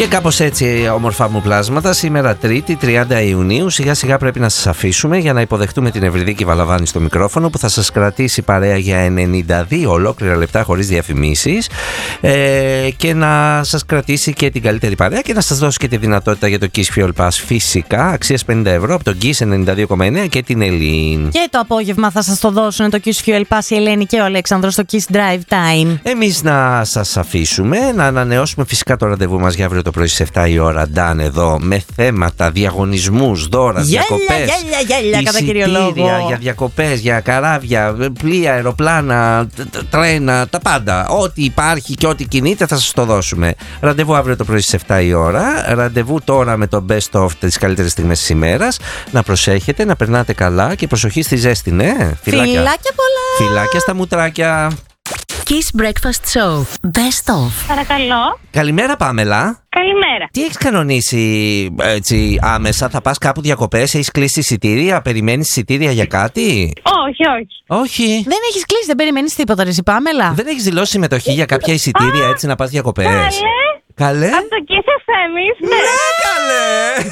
Και κάπως έτσι, όμορφα μου πλάσματα, σήμερα Τρίτη 30 Ιουνίου, σιγά σιγά πρέπει να σας αφήσουμε για να υποδεχτούμε την Ευρυδίκη Βαλαβάνη στο μικρόφωνο, που θα σας κρατήσει παρέα για 92 ολόκληρα λεπτά χωρίς διαφημίσεις, και να σας κρατήσει και την καλύτερη παρέα και να σας δώσει και τη δυνατότητα για το Kiss Fuel Pass, φυσικά, αξίας 50 ευρώ από τον Kiss 92,9 και την Ελλήν. Και το απόγευμα θα σας το δώσουν το Kiss Fuel Pass η Ελένη και ο Αλέξανδρος στο Kiss Drive Time. Εμείς να σας αφήσουμε, να ανανεώσουμε φυσικά το ραντεβού μας για αύριο το πρωί στις 7 η ώρα. Ντάν εδώ, με θέματα, διαγωνισμούς, δώρα, διακοπές. Γέλια, κατά κύριο λόγο. Για διακοπές, για καράβια, πλοία, αεροπλάνα, τρένα, τα πάντα. Ό,τι υπάρχει και ό,τι κινείται θα σας το δώσουμε. Ραντεβού αύριο το πρωί στις 7 η ώρα. Ραντεβού τώρα με το best of τις καλύτερες στιγμές της ημέρας. Να προσέχετε, να περνάτε καλά και προσοχή στη ζέστη, ναι. Φιλάκια πολλά. Φιλάκια στα μουτράκια. Kiss Breakfast Show. Best of. Παρακαλώ. Καλημέρα, Πάμελα. Καλημέρα. Τι έχεις κανονίσει έτσι άμεσα, θα πας κάπου διακοπές, έχεις κλείσει εισιτήρια, περιμένεις εισιτήρια για κάτι? Όχι. Όχι. Δεν έχεις κλείσει, δεν περιμένεις τίποτα, ρε Πάμελα. Δεν έχεις δηλώσει συμμετοχή για κάποια εισιτήρια έτσι να πας διακοπές? Καλέ. Από το Kiss FM είστε? Ναι, καλέ.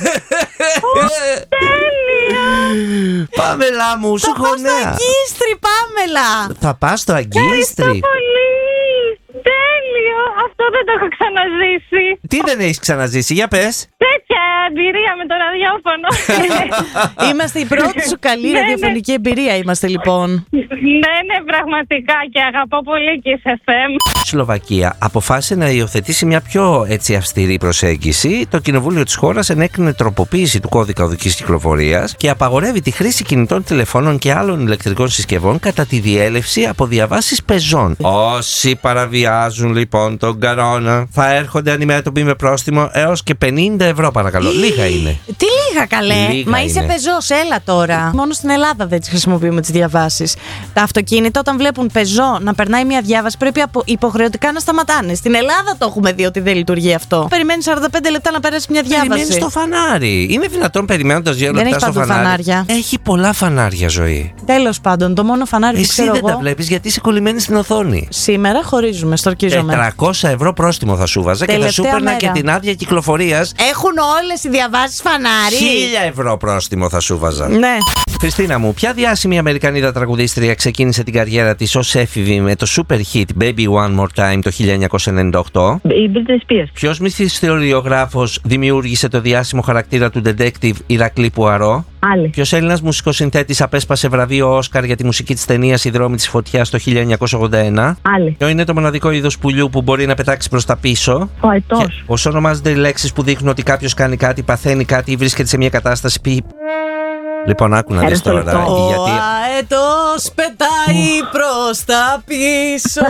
Τέλεια. Πάμελα μου, σου Θα πας στο χωνέα. Αγκίστρι, Πάμελα. Θα πας στο Ευχαριστώ Αγκίστρι. πολύ. Τέλειο. Αυτό δεν το έχω ξαναζήσει. Τι δεν έχεις ξαναζήσει, για πες. Τέτοια εμπειρία με το ραδιόφωνο. Είμαστε η πρώτη σου καλή ραδιοφωνική εμπειρία, είμαστε λοιπόν. Ναι, πραγματικά και αγαπώ πολύ Kiss FM. Η Σλοβακία αποφάσισε να υιοθετήσει μια πιο έτσι αυστηρή προσέγγιση. Το Κοινοβούλιο της χώρας ενέκρινε τροποποίηση του κώδικα οδικής κυκλοφορίας και απαγορεύει τη χρήση κινητών τηλεφώνων και άλλων ηλεκτρικών συσκευών κατά τη διέλευση από διαβάσεις πεζών. Όσοι παραβιάζουν λοιπόν τον κανόνα θα έρχονται αντιμέτωποι με πρόστιμο έως και 50 ευρώ, παρακαλώ. Λίγα είναι. Τι λίγα, καλέ. Λίγα Μα είσαι είναι. πεζός, έλα τώρα. Μόνο στην Ελλάδα δεν τις χρησιμοποιούμε τις διαβάσεις. Τα αυτοκίνητα όταν βλέπουν πεζό να περνάει μια διάβαση πρέπει υποχρεωτικά να σταματάνε. Στην Ελλάδα το έχουμε δει ότι δεν λειτουργεί αυτό. Περιμένει 45 λεπτά να περάσει μια διάβαση. Περιμένεις στο φανάρι. Είναι δυνατόν περιμένοντας 2 λεπτά έχει στο παντού φανάρι? φανάρια. Έχει πολλά φανάρια, Ζωή. Τέλος πάντων, το μόνο φανάρι που Εσύ ξέρω δεν εγώ. τα βλέπεις γιατί είσαι κολλημένη στην οθόνη. Σήμερα χωρίζουμε, στορκίζομαι. 400 ευρώ πρόστιμο θα σου βάζα και θα σου Τελευταία έπαιρνα και μέρα. την άδεια κυκλοφορίας. Έχουν όλες οι διαβάσεις φανάρι. 1000 ευρώ πρόστιμο θα σου βάζα. Ναι. Χριστίνα μου, ποια διάσημη Αμερικανίδα τραγουδίστρια ξεκίνησε την καριέρα της ως έφηβη με το super hit Baby One More Time το 1998? Η Britney Spears. Ποιος μυθιστοριογράφος δημιούργησε το διάσημο χαρακτήρα του detective Ηρακλή Πουαρό? Άλλη. Ποιος Έλληνας μουσικοσυνθέτης απέσπασε βραβείο Όσκαρ για τη μουσική της ταινίας «Η δρόμη της φωτιάς» το 1981? Άλλη. Ποιο είναι το μοναδικό είδος πουλιού που μπορεί να πετάξει προς τα πίσω? Ο αετός. Πώς ονομάζονται οι λέξεις που δείχνουν ότι κάποιος κάνει κάτι, παθαίνει κάτι ή βρίσκεται σε μια κατάσταση Λοιπόν, άκου να δεις τώρα. Ο Γιατί... αετός πετάει προς τα πίσω.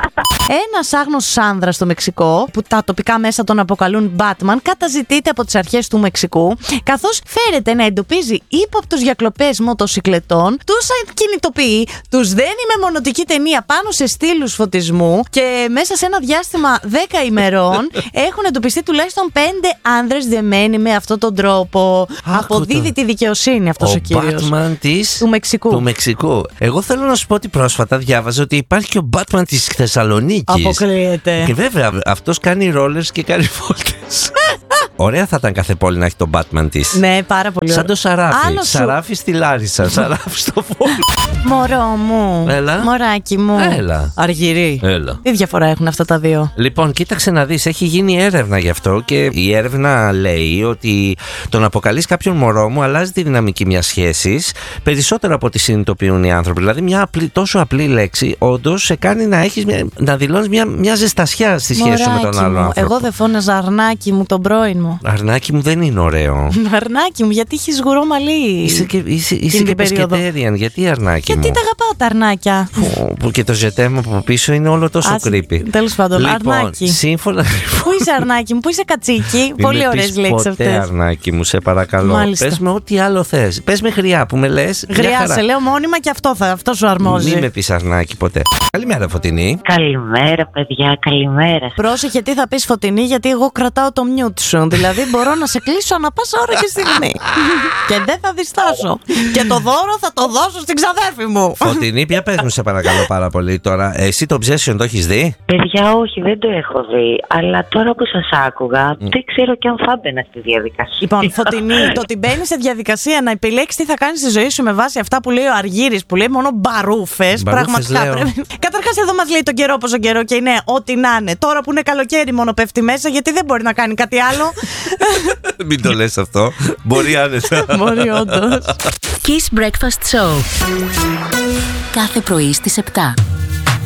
Ένας άγνωστος άνδρας στο Μεξικό, που τα τοπικά μέσα τον αποκαλούν Batman, καταζητείται από τις αρχές του Μεξικού, καθώς φέρεται να εντοπίζει ύποπτους για κλοπές μοτοσικλετών, τους κινητοποιεί, τους δένει με μονοτική ταινία πάνω σε στήλους φωτισμού και μέσα σε ένα διάστημα 10 ημερών έχουν εντοπιστεί τουλάχιστον 5 άνδρες δεμένοι με αυτόν τον τρόπο. Αποδίδει τη δικαιοσύνη αυτός ο κύριος. Batman της... του Μεξικού. Εγώ θέλω να σου πω ότι πρόσφατα διάβαζα ότι υπάρχει και ο Batman της Θεσσαλονίκης. Αποκλείεται. Και βέβαια αυτός κάνει ρόλερς και κάνει βόλτες. Ωραία θα ήταν κάθε πόλη να έχει τον Batman της. Ναι, πάρα πολύ ωραία. Σαν το Σαράφι. Άλλο σου. Σαράφι στη Λάρισα, Σαράφι στο Βόλο. Μωρό μου. Έλα. Μωράκι μου. Έλα. Αργυρί. Έλα. Τι διαφορά έχουν αυτά τα δύο? Λοιπόν, κοίταξε να δεις, έχει γίνει έρευνα γι' αυτό και η έρευνα λέει ότι το να αποκαλείς κάποιον μωρό μου αλλάζει τη δυναμική μιας σχέσης περισσότερο από ό,τι συνειδητοποιούν οι άνθρωποι. Δηλαδή, μια τόσο απλή λέξη όντως σε κάνει να δηλώνεις μια ζεστασιά στη σχέση σου με τον άλλο άνθρωπο. Εγώ δεν φώναζα αρνάκι μου τον πρώην μου. Αρνάκι μου δεν είναι ωραίο. Αρνάκι μου, γιατί έχει γουρό μαλλί. Είσαι και πεσκετέριαν. Γιατί αρνάκι μου? Γιατί τα αγαπάω τα αρνάκια. Που και το ζετέμ από πίσω είναι όλο τόσο creepy. Τέλος πάντων, Λοιπόν, αρνάκι. σύμφωνα. Πού είσαι αρνάκι μου, πού είσαι κατσίκι. Πολύ ωραίες λέξεις ποτέ αυτές. αρνάκι μου, σε παρακαλώ. Μάλιστα. Πες με ό,τι άλλο θες. Πες με γριά που με λες. Γριά, σε λέω μόνιμα και αυτό σου αρμόζει. Μην με πεις αρνάκι ποτέ. Καλημέρα, Φωτεινή. Καλημέρα, παιδιά, καλημέρα. Πρόσεχε τι θα πεις, Φωτεινή, γιατί εγώ κρατάω το μιούτ σου. Δηλαδή Δηλαδή μπορώ να σε κλείσω ανά πάσα ώρα και στιγμή. Και δεν θα διστάσω. Και το δώρο θα το δώσω στην ξαδέρφη μου. Φωτεινή, πια πες μου σε παρακαλώ πάρα πολύ τώρα. Εσύ το Obsession το έχεις δει? Παιδιά, όχι, δεν το έχω δει. Αλλά τώρα που σας άκουγα, δεν ξέρω και αν θα μπαίνα στη διαδικασία. Λοιπόν, Φωτεινή, το ότι μπαίνει σε διαδικασία να επιλέξει τι θα κάνει στη ζωή σου με βάση αυτά που λέει ο Αργύρης, που λέει μόνο μπαρούφες. Πραγματικά λέω. πρέπει. Καταρχάς, εδώ μας λέει τον καιρό πόσο καιρό και είναι ό,τι να είναι. Τώρα που είναι καλοκαίρι, μόνο πέφτει μέσα, γιατί δεν μπορεί να κάνει κάτι άλλο. Μην το λες αυτό. Μπορεί άνετα. Μπορεί όντως. Kiss Breakfast Show. Κάθε πρωί στις 7.